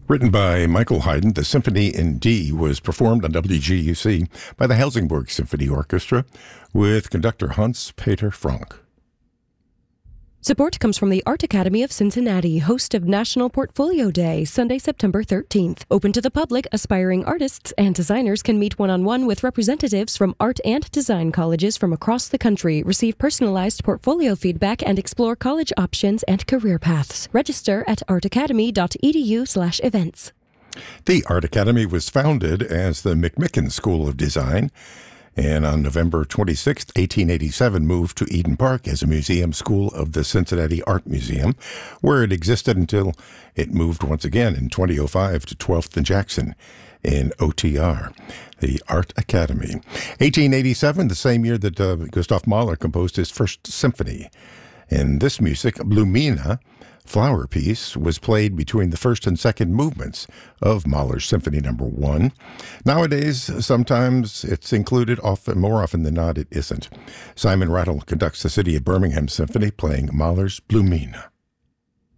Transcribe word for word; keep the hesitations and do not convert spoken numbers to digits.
Written by Michael Haydn, the Symphony in D was performed on W G U C by the Helsingborg Symphony Orchestra with conductor Hans-Peter Frank. Support comes from the Art Academy of Cincinnati, host of National Portfolio Day, Sunday, September thirteenth. Open to the public, aspiring artists and designers can meet one-on-one with representatives from art and design colleges from across the country, receive personalized portfolio feedback, and explore college options and career paths. Register at artacademy.edu slash events. The Art Academy was founded as the McMicken School of Design, and on November twenty-sixth, eighteen eighty-seven, moved to Eden Park as a museum school of the Cincinnati Art Museum, where it existed until it moved once again in two thousand five to twelfth and Jackson in O T R, the Art Academy. eighteen eighty-seven, the same year that uh, Gustav Mahler composed his first symphony. And this music, Blumina, Flower Piece, was played between the first and second movements of Mahler's Symphony Number One. Nowadays, sometimes it's included, often more often than not, it isn't. Simon Rattle conducts the City of Birmingham Symphony playing Mahler's Blumina.